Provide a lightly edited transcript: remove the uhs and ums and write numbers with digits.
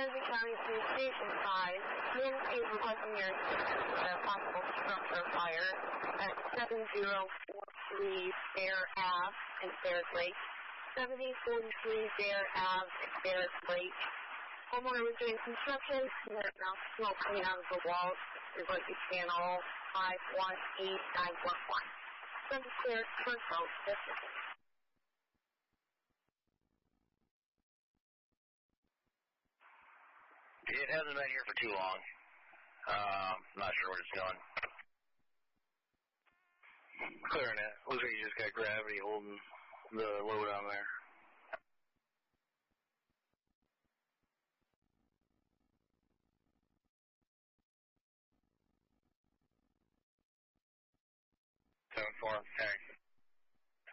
Ramsey County Police Station 5, Nancy is requesting your possible structure fire at 7043 Bear Ave in Bears Lake. 7043 Bear Ave in Bears Lake. Homeowner was doing construction, and there's now smoke coming out of the walls. You're going to channel 518911. Send us clear for both distances. It hasn't been here for too long. Not sure where it's going. Clearing it. Looks like you just got gravity holding the load on there. Seven four, thanks.